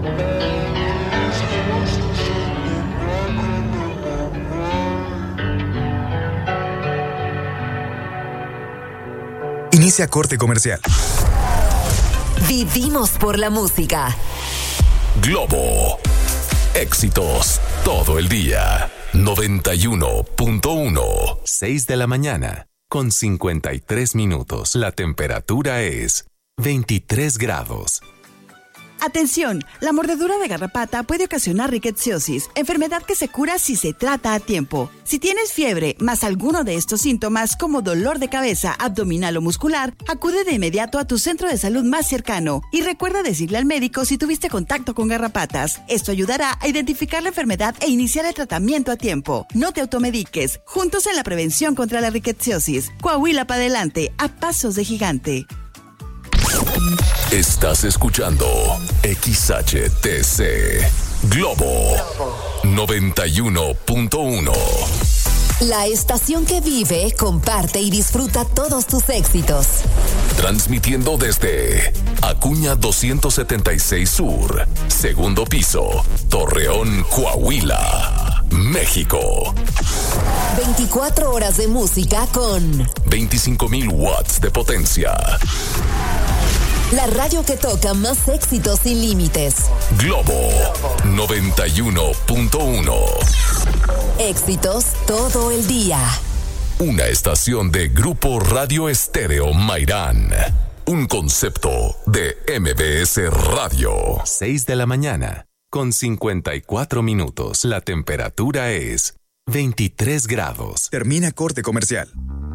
Inicia corte comercial. Vivimos por la música. Globo. Éxitos todo el día. 91.1. 6 de la mañana, con 53 minutos. La temperatura es 23 grados. Atención, la mordedura de garrapata puede ocasionar rickettsiosis, enfermedad que se cura si se trata a tiempo. Si tienes fiebre más alguno de estos síntomas como dolor de cabeza, abdominal o muscular, acude de inmediato a tu centro de salud más cercano y recuerda decirle al médico si tuviste contacto con garrapatas. Esto ayudará a identificar la enfermedad e iniciar el tratamiento a tiempo. No te automediques, juntos en la prevención contra la rickettsiosis. Coahuila para adelante, a pasos de gigante. Estás escuchando XHTC Globo 91.1. La estación que vive, comparte y disfruta todos tus éxitos. Transmitiendo desde Acuña 276 Sur, segundo piso, Torreón, Coahuila, México. 24 horas de música con 25,000 watts de potencia. La radio que toca más éxitos sin límites. Globo 91.1. Éxitos todo el día. Una estación de Grupo Radio Estéreo Mairán. Un concepto de MBS Radio. 6 de la mañana, con 54 minutos. La temperatura es 23 grados. Termina corte comercial.